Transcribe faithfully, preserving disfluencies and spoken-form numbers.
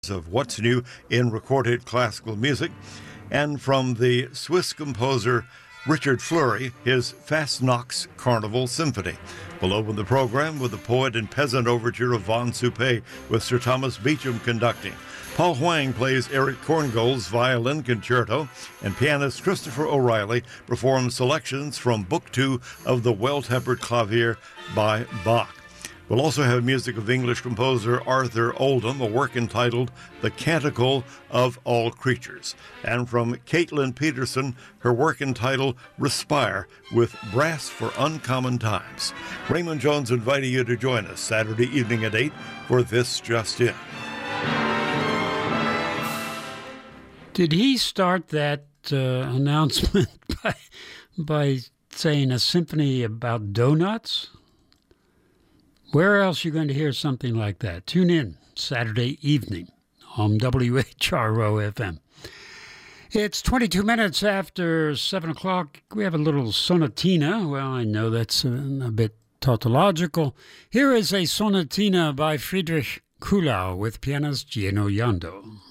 of what's new in recorded classical music, and from the Swiss composer Richard Fleury, his Fastnacht's Carnival Symphony. We'll open the program with the poet and peasant overture of Von Suppé with Sir Thomas Beecham conducting. Paul Huang plays Eric Korngold's violin concerto, and pianist Christopher O'Reilly performs selections from Book Two of the Well-Tempered Clavier by Bach. We'll also have music of English composer Arthur Oldham, a work entitled The Canticle of All Creatures, and from Caitlin Peterson, her work entitled Respire, with Brass for Uncommon Times. Raymond Jones inviting you to join us Saturday evening at eight for This Just In. Did he start that uh, announcement by, by saying a symphony about donuts? Where else are you going to hear something like that? Tune in Saturday evening on W H R O F M. It's twenty-two minutes after seven o'clock. We have a little sonatina. Well, I know that's a, a bit tautological. Here is a sonatina by Friedrich Kuhlau with pianist Gino Yando.